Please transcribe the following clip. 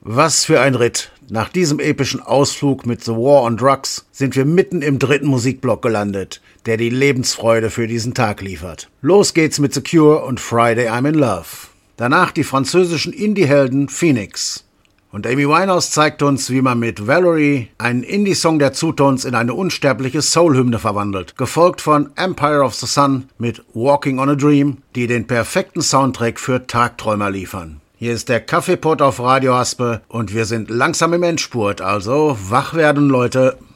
Was für ein Ritt. Nach diesem epischen Ausflug mit The War on Drugs sind wir mitten im dritten Musikblock gelandet, der die Lebensfreude für diesen Tag liefert. Los geht's mit The Cure und Friday I'm in Love. Danach die französischen Indie-Helden Phoenix. Und Amy Winehouse zeigt uns, wie man mit Valerie einen Indie-Song der Zutones in eine unsterbliche Soul-Hymne verwandelt, gefolgt von Empire of the Sun mit Walking on a Dream, die den perfekten Soundtrack für Tagträumer liefern. Hier ist der Kaffeepot auf Radio Haspe und wir sind langsam im Endspurt, also wach werden, Leute.